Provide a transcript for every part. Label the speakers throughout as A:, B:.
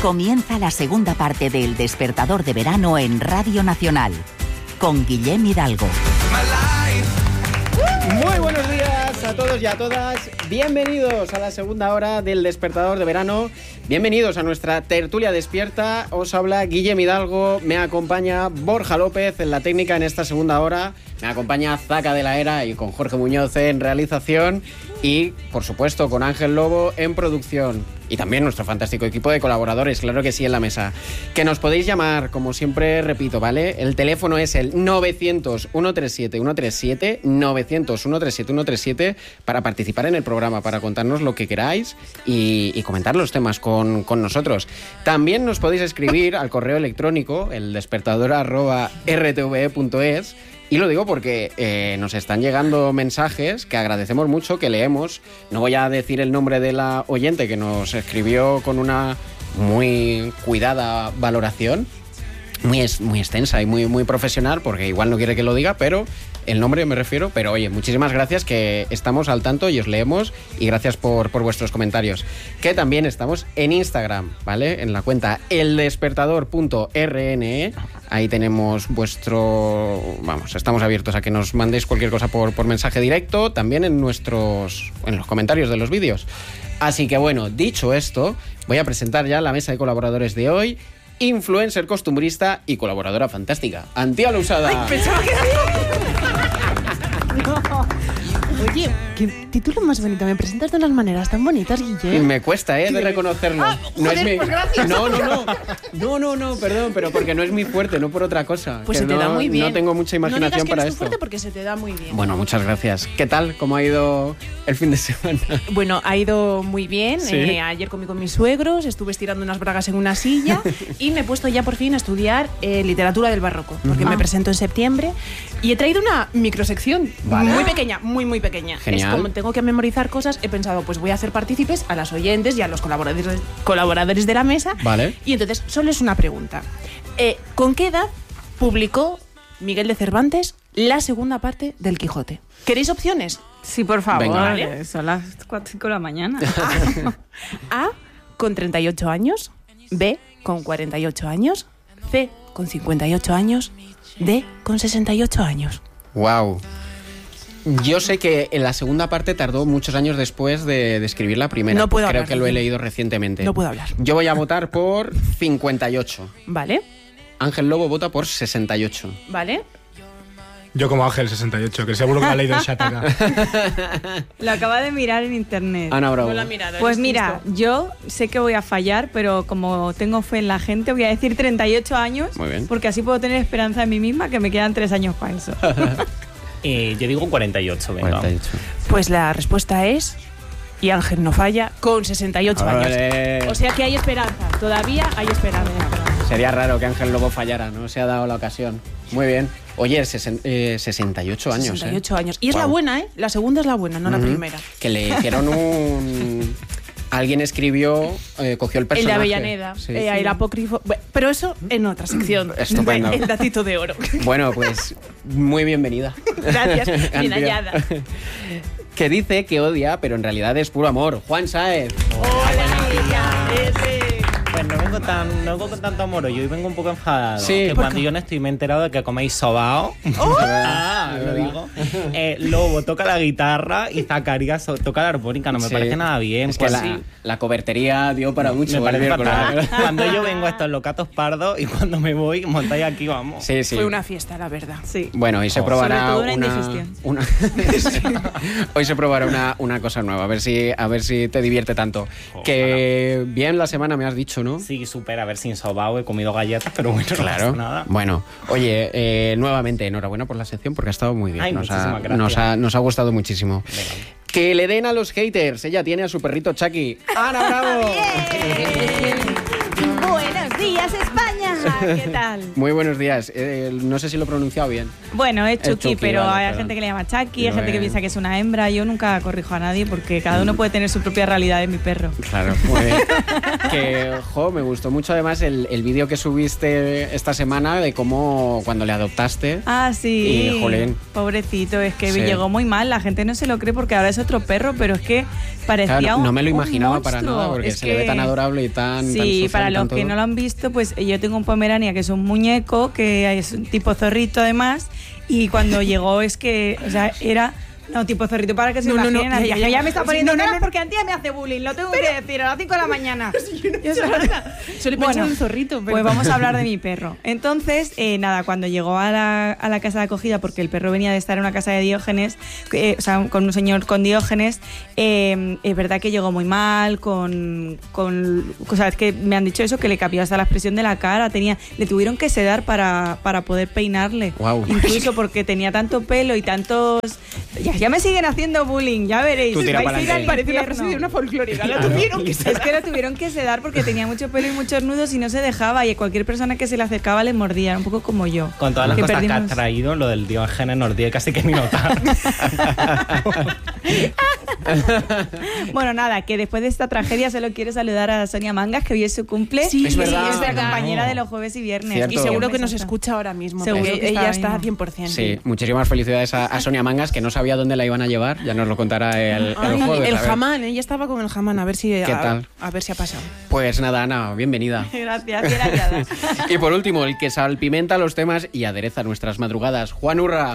A: Comienza la segunda parte de El Despertador de Verano en Radio Nacional, con Guillem Hidalgo.
B: Muy buenos días a todos y a todas. Bienvenidos a la segunda hora del Despertador de Verano. Bienvenidos a nuestra tertulia despierta. Os habla Guillem Hidalgo. Me acompaña Borja López en la técnica en esta segunda hora. Me acompaña Zaca de la Era y con Jorge Muñoz en realización. Y, por supuesto, con Ángel Lobo en producción. Y también nuestro fantástico equipo de colaboradores, claro que sí, en la mesa. Que nos podéis llamar, como siempre repito, ¿vale? El teléfono es el 900-137-137, 900-137-137, para participar en el programa, para contarnos lo que queráis y comentar los temas con nosotros. También nos podéis escribir al correo electrónico, eldespertador@rtve.es. Y lo digo porque nos están llegando mensajes que agradecemos mucho, que leemos. No voy a decir el nombre de la oyente que nos escribió con una muy cuidada valoración, muy extensa y muy profesional, porque igual no quiere que lo diga, pero el nombre me refiero. Pero oye, muchísimas gracias, que estamos al tanto y os leemos, y gracias por vuestros comentarios. Que también estamos en Instagram, ¿vale? En la cuenta eldespertador.rne. Ahí tenemos estamos abiertos a que nos mandéis cualquier cosa por mensaje directo, también en los comentarios de los vídeos. Así que bueno, dicho esto, voy a presentar ya la mesa de colaboradores de hoy. Influencer, costumbrista y colaboradora fantástica, Antía Lousada.
C: ¡Ay, pensaba que era! No. Oye, qué título más bonito. Me presentas de unas maneras tan bonitas, Guillem.
B: Me cuesta, de reconocerlo.
C: Joder, pues gracias.
B: No, perdón, pero porque no es mi fuerte, no por otra cosa.
C: Pues se te da muy bien.
B: No tengo mucha imaginación para esto.
C: Fuerte porque se te da muy bien.
B: Bueno, muchas gracias. ¿Qué tal? ¿Cómo ha ido el fin de semana?
C: Bueno, ha ido muy bien.
B: ¿Sí?
C: Ayer comí con mis suegros, estuve estirando unas bragas en una silla y me he puesto ya por fin a estudiar literatura del barroco, porque me presento en septiembre y he traído una microsección.
B: Vale.
C: Muy pequeña, muy pequeña.
B: Genial.
C: Es como tengo que memorizar cosas, he pensado, pues voy a hacer partícipes a las oyentes y a los colaboradores de la mesa.
B: Vale.
C: Y entonces, solo es una pregunta. ¿Con qué edad publicó Miguel de Cervantes la segunda parte del Quijote? ¿Queréis opciones?
D: Sí, por favor.
B: Venga.
C: Vale.
D: Son las 4 de la mañana.
C: A, con 38 años. B, con 48 años. C, con 58 años. D, con 68 años.
B: Wow. Yo sé que en la segunda parte tardó muchos años después de escribir la primera.
C: No puedo
B: Creo
C: hablar,
B: que lo he
C: Guillem.
B: leído recientemente.
C: No puedo hablar.
B: Yo voy a votar por 58.
C: ¿Vale?
B: Ángel Lobo vota por 68.
C: ¿Vale?
E: Yo como Ángel, 68, que seguro que lo ha leído en Shataka.
D: Lo acaba de mirar en internet.
B: Ana Bravo.
C: No lo he mirado.
D: Pues
C: ¿eres
D: mira,
C: listo?
D: yo sé que voy a fallar, pero como tengo fe en la gente, voy a decir 38 años.
B: Muy bien.
D: Porque así puedo tener esperanza en mí misma, que me quedan 3 años para eso.
F: Yo digo 48, venga.
B: 48.
C: Pues la respuesta es... Y Ángel no falla, con 68 años.
B: ¡Ole!
C: O sea que hay esperanza. Todavía hay esperanza.
B: Sería raro que Ángel Lobo fallara, no se ha dado la ocasión. Muy bien. Oye, 68 años.
C: 68 años. Y es la
B: Guau.
C: buena, ¿eh? La segunda es la buena, no la primera.
B: Que le hicieron un... Alguien escribió, cogió el
C: El
B: personaje.
C: de Avellaneda,
B: Sí.
C: el apócrifo. Bueno, pero eso en otra sección.
B: Estupendo.
C: El datito de oro.
B: Bueno, pues muy bienvenida.
C: Gracias, bien
B: Antía.
C: hallada.
B: Que dice que odia, pero en realidad es puro amor. Juan Sáez.
F: Pues no vengo con tanto amor, yo hoy vengo un poco enfadado.
B: Sí,
F: que
B: ¿por
F: cuando
B: qué?
F: yo no estoy me he enterado de que coméis sobao. Lo digo. Lobo toca la guitarra y Zacarías toca la armónica. No me
B: Sí.
F: parece nada bien.
B: Es que
F: pues
B: la cobertería dio para mucho.
F: me parece
B: el miércoles.
F: fatal. Cuando yo vengo a estos locatos pardos y cuando me voy, montáis aquí, vamos.
B: Sí, sí.
C: Fue una fiesta, la verdad.
D: Sí.
B: Bueno, hoy se probará
D: Sobre todo una indigestión.
B: Hoy se probará una cosa nueva, a ver si te divierte tanto.
F: Ojalá.
B: Que bien la semana me has dicho, ¿no?
F: Sí, súper, a ver sin sobao, he comido galletas, pero bueno, no
B: Claro.
F: pasa nada.
B: Bueno, oye, nuevamente enhorabuena por la sección porque ha estado muy bien.
F: Ay,
B: nos
F: muchísimas gracias.
B: ha gustado muchísimo.
F: Venga.
B: Que le den a los haters. Ella tiene a su perrito Chucky. ¡Ana Bravo!
C: Buenos días.
D: días, España. ¿Qué tal?
B: Muy buenos días. No sé si lo he pronunciado bien.
D: Bueno, es Chucky, pero
B: vale,
D: hay gente que le llama Chucky, hay gente que piensa que es una hembra. Yo nunca corrijo a nadie porque cada uno puede tener su propia realidad de mi perro.
B: Claro, pues me gustó mucho además el vídeo que subiste esta semana de cómo cuando le adoptaste.
D: Ah, sí.
B: Y, jolín.
D: Pobrecito, es que
B: Sí.
D: llegó muy mal. La gente no se lo cree porque ahora es otro perro, pero es que parecía
B: Claro, no me lo
D: un
B: imaginaba para
D: monstruo.
B: nada porque
D: Es
B: se le ve tan adorable y tan
D: Sí,
B: tan social,
D: para los
B: tan
D: que
B: todo.
D: no lo han visto, pues yo tengo un Pomerania que es un muñeco, que es un tipo zorrito además, y cuando llegó es que, o sea, era... No, tipo zorrito, para que se imaginen. Ya me está poniendo caras porque Antía me hace bullying, lo tengo que decir, a las 5 de la mañana.
C: Solo he pensado en un zorrito. Pero...
D: Pues vamos a hablar de mi perro. Entonces, nada, cuando llegó a la casa de acogida, porque el perro venía de estar en una casa de Diógenes, o sea, con un señor con Diógenes, es verdad que llegó muy mal, o sea, es que me han dicho eso, que le cambió hasta la expresión de la cara, le tuvieron que sedar para poder peinarle.
B: Guau.
D: Incluso porque tenía tanto pelo y tantos... Ya me siguen haciendo bullying, ya veréis.
B: Tú tira
D: Vais a ir
B: pa'lante.
D: al
C: Parece una
D: infierno.
C: frase de una folclórica.
B: Claro.
C: Lo tuvieron que
D: Es que lo tuvieron que sedar porque tenía mucho pelo y muchos nudos y no se dejaba, y cualquier persona que se le acercaba le mordía, un poco como yo.
F: Con todas las
D: Que
F: cosas que
D: perdimos-
F: ha traído, lo del Diógenes nos dio casi que ni notar.
D: Bueno, nada, que después de esta tragedia solo quiero saludar a Sonia Mangas, que hoy es su cumple.
C: Sí,
B: es verdad.
D: Y es nuestra
C: verdad.
D: compañera de los jueves y viernes.
B: Cierto.
C: Y seguro que nos
D: Exacto.
C: escucha ahora mismo.
D: Seguro
C: porque
D: que está
C: ella
D: ahora
C: está
D: mismo.
C: 100%.
B: Sí, muchísimas felicidades a Sonia Mangas, que no sabía dónde la iban a llevar, ya nos lo contará el
C: Ay,
B: jueves.
C: el
B: a ver.
C: jamán, ella estaba con el jamán, a ver si
B: tal?
C: a ver si ha pasado.
B: Pues nada, Ana, bienvenida.
D: Gracias, bien hallada.
B: Y por último, el que salpimenta los temas y adereza nuestras madrugadas, Juan Urra.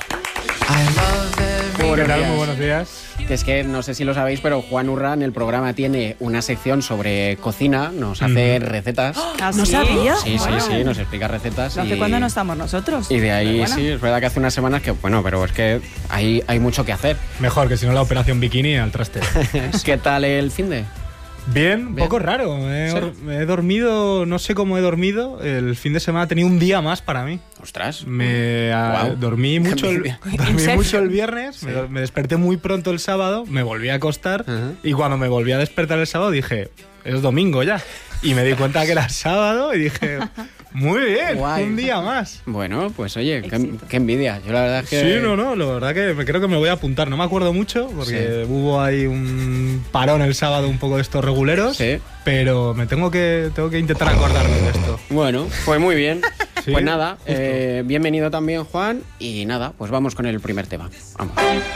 B: Muy
E: ¿Qué
B: buenos
E: tal?
B: días.
E: Muy buenos días.
B: Que es que no sé si lo sabéis, pero Juan Urra en el programa tiene una sección sobre cocina, nos hace recetas.
D: ¿Ah,
C: ¿No
D: sí?
C: sabía?
B: Sí,
D: Bueno,
B: sí, nos explica recetas.
D: ¿lo hace cuando no estamos nosotros?
B: Y de ahí,
D: Pero bueno.
B: sí, es verdad que hace unas semanas que, bueno, pero es que hay mucho que hacer.
E: Mejor que si no la operación bikini al traste.
B: ¿Qué tal el finde?
E: Bien, un
B: Bien.
E: poco raro. He dormido, no sé cómo he dormido. El fin de semana he tenido un día más para mí.
B: Ostras.
E: Dormí mucho
B: envidia.
E: el viernes, me desperté muy pronto el sábado, me volví a acostar
B: Ajá.
E: y cuando me volví a despertar el sábado dije, es domingo ya. Y me di cuenta que era sábado y dije, muy bien,
B: Guay.
E: un día más.
B: Bueno, pues oye,
D: Éxito.
B: qué envidia. Yo la verdad es que...
E: Sí, no, la verdad que creo que me voy a apuntar. No me acuerdo mucho porque hubo ahí un parón el sábado un poco de estos reguleros,
B: Sí.
E: pero tengo que intentar acordarme de esto.
B: Bueno, pues muy bien.
E: Sí,
B: Pues nada,
E: justo.
B: bienvenido también, Juan. Y nada, pues vamos con el primer tema. Vamos.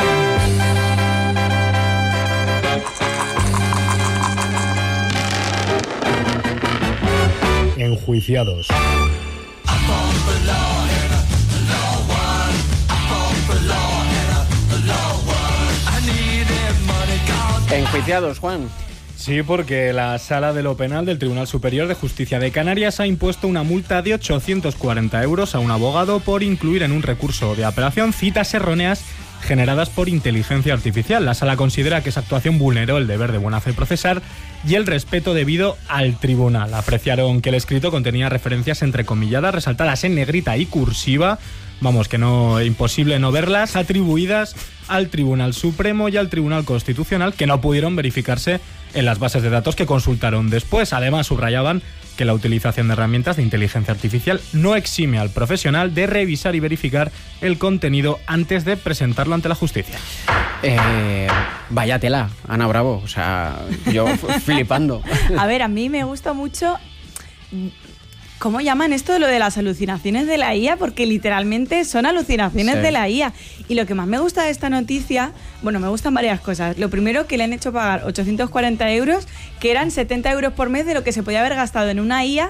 E: Enjuiciados.
B: Enjuiciados, Juan.
E: Sí, porque la Sala de lo Penal del Tribunal Superior de Justicia de Canarias ha impuesto una multa de 840 euros a un abogado por incluir en un recurso de apelación citas erróneas generadas por inteligencia artificial. La Sala considera que esa actuación vulneró el deber de buena fe procesar y el respeto debido al tribunal. Apreciaron que el escrito contenía referencias entrecomilladas, resaltadas en negrita y cursiva, vamos, que no, imposible no verlas, atribuidas al Tribunal Supremo y al Tribunal Constitucional, que no pudieron verificarse en las bases de datos que consultaron después. Además, subrayaban que la utilización de herramientas de inteligencia artificial no exime al profesional de revisar y verificar el contenido antes de presentarlo ante la justicia.
B: Vaya tela, Ana Bravo. O sea, yo flipando.
D: A ver, a mí me gusta mucho... ¿Cómo llaman esto lo de las alucinaciones de la IA? Porque literalmente son alucinaciones
B: Sí.
D: de la IA. Y lo que más me gusta de esta noticia, bueno, me gustan varias cosas. Lo primero, que le han hecho pagar 840 euros, que eran 70 euros por mes de lo que se podía haber gastado en una IA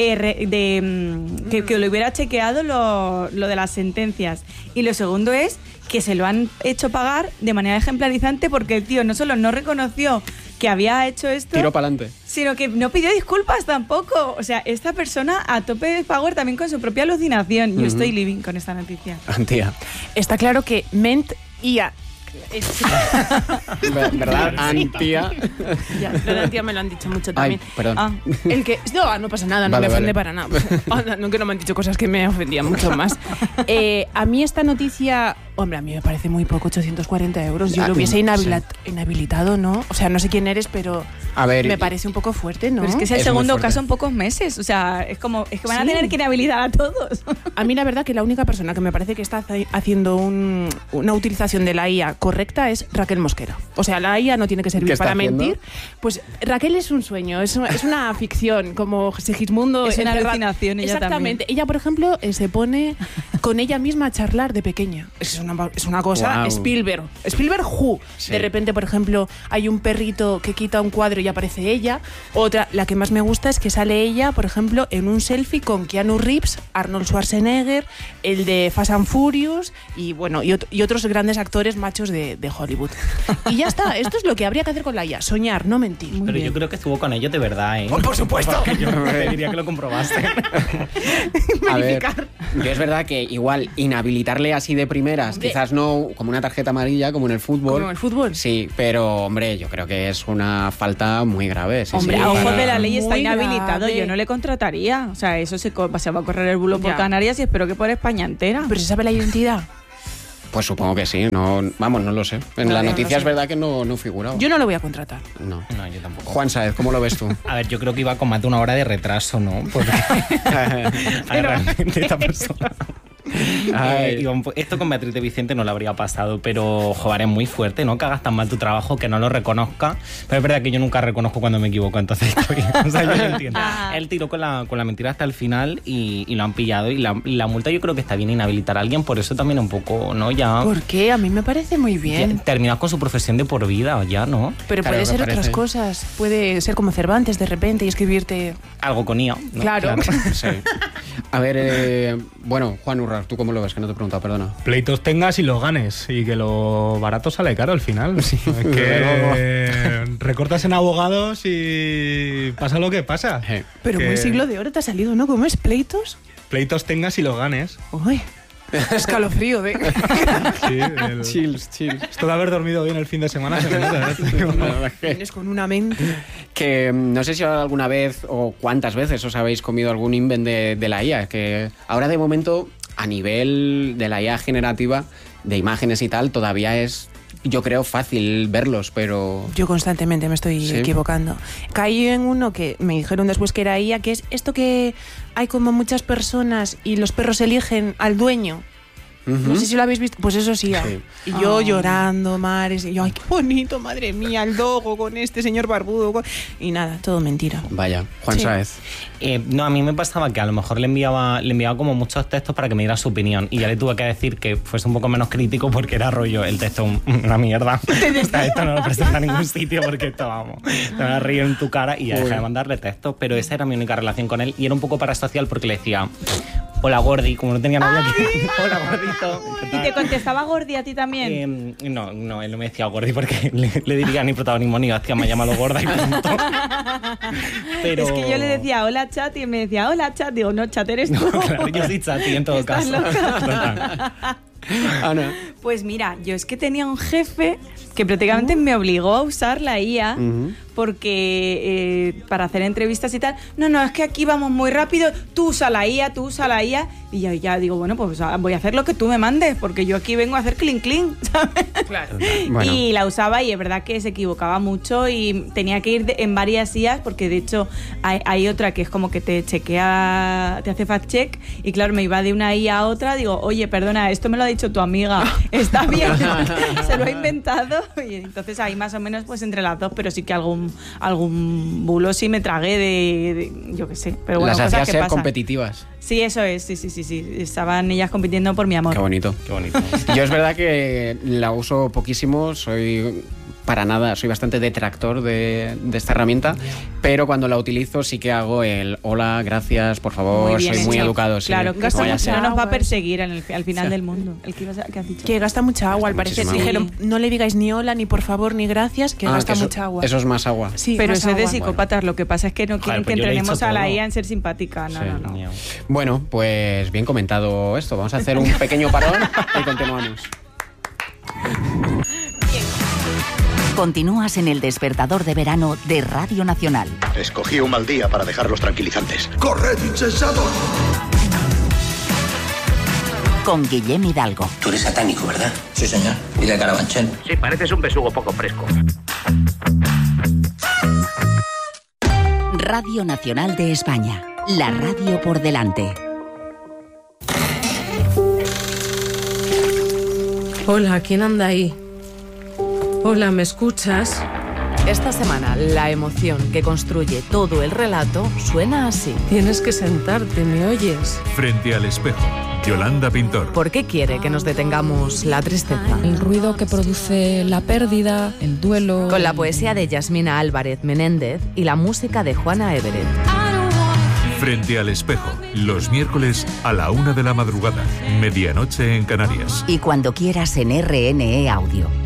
D: que lo hubiera chequeado lo de las sentencias. Y lo segundo es que se lo han hecho pagar de manera ejemplarizante porque el tío no solo no reconoció que había hecho esto,
B: Tiro para adelante.
D: sino que no pidió disculpas tampoco. O sea, esta persona a tope de power también con su propia alucinación. Yo estoy living con esta noticia.
B: Tía.
C: Está claro que ment IA
B: ¿Verdad, Antía?
C: Ya, lo de Antía me lo han dicho mucho también.
B: Ay, perdón.
C: El que no pasa nada, no
B: Vale,
C: me ofende
B: vale.
C: para nada. Anda, no, que no me han dicho cosas que me ofendían mucho más. A mí esta noticia, hombre, a mí me parece muy poco, 840 euros. Yo lo hubiese inhabilitado, ¿no? O sea, no sé quién eres, pero
B: A ver,
C: me parece un poco fuerte, ¿no?
D: Pero es que es el
B: Es muy
D: segundo
B: fuerte.
D: caso en pocos meses. O sea, es que van a
C: Sí.
D: tener que inhabilitar a todos.
C: A mí la verdad que la única persona que me parece que está haciendo una utilización de la IA correcta es Raquel Mosquera. O sea, la IA no tiene que
B: ¿Qué
C: servir
B: está
C: para
B: haciendo?
C: mentir. Pues Raquel es un sueño, es una ficción, como Segismundo.
D: Es una
C: encerrado.
D: alucinación, ella
C: Exactamente. Ella, por ejemplo, se pone con ella misma a charlar de pequeña. Es una cosa,
B: Guau.
C: Spielberg who.
B: Sí.
C: De repente, por ejemplo, hay un perrito que quita un cuadro y aparece ella. Otra, la que más me gusta es que sale ella, por ejemplo, en un selfie con Keanu Reeves, Arnold Schwarzenegger, el de Fast and Furious y bueno, y otros grandes actores machos de Hollywood. Y ya está, esto es lo que habría que hacer con la IA, soñar, no mentir.
F: Pero yo creo que estuvo con ellos de verdad, ¿eh?
B: ¡Por supuesto!
F: Yo te diría que lo comprobaste.
B: A ver, yo es verdad que igual inhabilitarle así de primeras,
C: Hombre.
B: quizás no como una tarjeta amarilla, como en el fútbol.
C: Como en el fútbol.
B: Sí, pero hombre, yo creo que es una falta muy grave. Sí,
C: Hombre,
B: sí,
D: A ojos
B: para-
D: de la ley está
C: Muy
D: inhabilitado.
C: grave.
D: Yo no le contrataría. O sea, eso se va a correr el bulo por
C: Ya.
D: Canarias y espero que por España entera.
C: Pero se sabe la identidad.
B: Pues supongo que sí, no lo sé. En
C: No,
B: la
C: no
B: noticia
C: lo
B: es
C: sé.
B: verdad que no figuraba.
C: Yo no lo voy a contratar.
B: No.
F: No, yo tampoco.
B: Juan Saez, ¿cómo lo ves tú?
F: A ver, yo creo que iba con más de una hora de retraso, ¿no? Porque a ver, realmente esta persona...
B: Ay.
F: Esto con Beatriz de Vicente no le habría pasado, pero joder, es muy fuerte, ¿no? Que hagas tan mal tu trabajo, que no lo reconozca. Pero es verdad que yo nunca reconozco cuando me equivoco, entonces estoy, o sea, yo lo entiendo. Él tiró con la mentira hasta el final y lo han pillado. Y la multa yo creo que está bien inhabilitar a alguien, por eso también un poco, ¿no? Ya,
C: ¿Por qué? A mí me parece muy bien.
F: terminas con su profesión de por vida, ya, ¿no?
C: Pero
B: Claro,
C: puede
B: me
C: ser
B: parece.
C: otras cosas. Puede ser como Cervantes de repente y escribirte...
F: Algo con IA, ¿no?
C: Claro.
B: Sí. A ver, bueno, Juan Urrar, ¿tú cómo lo ves? Que no te he preguntado, perdona.
E: Pleitos tengas y los ganes. Y que lo barato sale caro al final. Que recortas en abogados y pasa lo que pasa.
C: Pero
E: Que
C: muy siglo de oro te ha salido, ¿no? ¿Cómo es? ¿Pleitos?
E: Pleitos tengas y los ganes.
C: Uy, escalofrío, ¿eh?
E: Sí,
B: Chills.
E: Esto de haber dormido bien el fin de semana se me nota, ¿eh?
B: La verdad es que-
C: Vienes con una mente...
B: Que no sé si alguna vez o cuántas veces os habéis comido algún invent de la IA, que ahora de momento a nivel de la IA generativa de imágenes y tal todavía es, yo creo, fácil verlos, pero...
C: Yo constantemente me estoy
B: ¿Sí?
C: equivocando. Caí en uno que me dijeron después que era IA, que es esto que hay como muchas personas y los perros eligen al dueño. No sé si lo habéis visto. Pues eso sí.
B: Sí.
C: Y yo llorando, mares. Y yo, ay, qué bonito, madre mía, el dogo con este señor barbudo. Y nada, todo mentira.
B: Vaya, Juan
C: Sí.
B: Sáez.
F: No, a mí me pasaba que a lo mejor le enviaba como muchos textos para que me diera su opinión y ya le tuve que decir que fuese un poco menos crítico porque era rollo el texto una mierda. O sea, esto no lo presenta a ningún sitio porque esto, vamos, te van a reír en tu cara y ya dejé de mandarle textos, pero esa era mi única relación con él y era un poco parasocial porque le decía hola Gordi, como no tenía novia aquí. Hola Gordito. ¿qué
D: ¿Y te
F: tal?
D: contestaba Gordi a ti también?
F: No, él no me decía Gordi porque le diría ni protagonismo ni hostia, me ha llamado Gorda y punto. Pero...
D: Es que yo le decía hola chat y él me decía hola chat. Digo, no, chat eres tú.
F: No, claro, yo soy chati en todo
D: Estás
F: caso.
D: loca.
F: Total.
B: Ana.
D: Pues mira, yo es que tenía un jefe que prácticamente me obligó a usar la IA porque para hacer entrevistas y tal, no, es que aquí vamos muy rápido, tú usa la IA. Y yo ya digo, bueno, pues voy a hacer lo que tú me mandes, porque yo aquí vengo a hacer clink, ¿sabes?
C: Claro.
B: Bueno.
D: Y la usaba y es verdad que se equivocaba mucho y tenía que ir en varias IAs porque de hecho hay otra que es como que te chequea, te hace fact check y claro, me iba de una IA a otra, digo, oye, perdona, esto me lo ha dicho tu amiga, está bien, se lo ha inventado y entonces ahí más o menos pues entre las dos, pero sí que algún bulo sí me tragué de yo qué sé, pero bueno,
B: Las
D: cosas
B: hacías
D: que
B: ser
D: pasan.
B: competitivas.
D: Sí, eso es, sí, estaban ellas compitiendo por mi amor.
B: Qué bonito.
F: Qué bonito.
B: Yo es verdad que la uso poquísimo, soy bastante detractor de esta herramienta, pero cuando la utilizo sí que hago el hola, gracias, por favor,
D: Muy bien
B: soy muy
D: hecho.
B: educado. Sí,
D: Claro,
B: no
C: gasta
B: vaya a
C: mucha
B: ser.
D: no nos va a
C: agua,
D: perseguir al final del mundo. ¿El que has dicho?
C: Que gasta mucha agua, al parecer.
B: muchísima
C: Dijeron, no le digáis ni hola, ni por favor, ni gracias, que gasta
B: que eso,
C: mucha agua.
B: Eso es más agua.
C: Sí,
D: Pero
C: más
D: eso es de
C: agua.
D: psicópatas, lo que pasa es que no quieren
F: Joder, pues
D: que
F: yo le he
D: entrenemos
F: dicho
D: a la
F: todo.
D: IA en ser simpática. No,
B: Sí.
D: no.
B: Bueno, pues bien comentado esto. Vamos a hacer un pequeño parón y continuamos.
A: Continúas en el despertador de verano de Radio Nacional.
G: Escogí un mal día para dejar los tranquilizantes.
H: ¡Corred, insensatos!
A: Con Guillem Hidalgo.
I: Tú eres satánico, ¿verdad?
J: Sí, señor. ¿Y de Carabanchel?
I: Sí, pareces un besugo poco fresco.
A: Radio Nacional de España. La radio por delante.
K: Hola, ¿quién anda ahí? Hola, ¿me escuchas?
L: Esta semana, la emoción que construye todo el relato suena así.
K: Tienes que sentarte, ¿me oyes?
M: Frente al espejo, Yolanda Pintor.
L: ¿Por qué quiere que nos detengamos la tristeza?
N: El ruido que produce la pérdida, el duelo...
L: Con la poesía de Yasmina Álvarez Menéndez y la música de Juana Everett.
M: Frente al espejo, los miércoles a la 1 de la madrugada, medianoche en Canarias.
A: Y cuando quieras en RNE Audio.